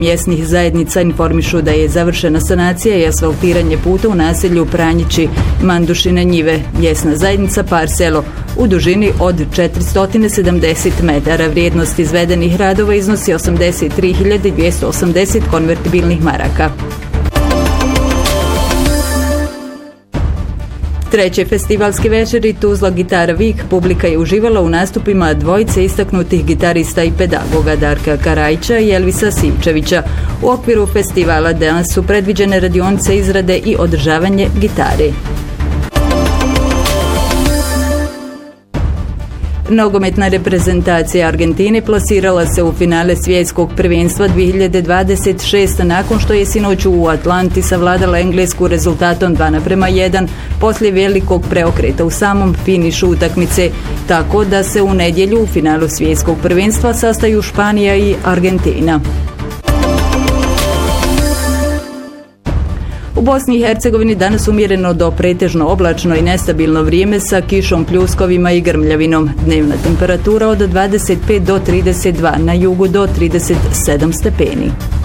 mjesnih zajednica informišu da je završena sanacija i asfaltiranje puta u naselju Pranjići, Mandušine njive, mjesna zajednica Parselo, u dužini od 470 metara. Vrijednost izvedenih radova iznosi 83.280 konvertibilnih maraka. Treće festivalske večeri Tuzla Gitara Week publika je uživala u nastupima dvojice istaknutih gitarista i pedagoga Darka Karajića i Elvisa Sivčevića. U okviru festivala danas su predviđene radionice izrade i održavanje gitare. Nogometna reprezentacija Argentine plasirala se u finale svjetskog prvenstva 2026 nakon što je sinoć u Atlanti savladala Englesku rezultatom 2:1 poslije velikog preokreta u samom finišu utakmice, tako da se u nedjelju u finalu svjetskog prvenstva sastaju Španija i Argentina. U Bosni i Hercegovini danas umjereno do pretežno oblačno i nestabilno vrijeme sa kišom, pljuskovima i grmljavinom. Dnevna temperatura od 25 do 32, na jugu do 37 stepeni.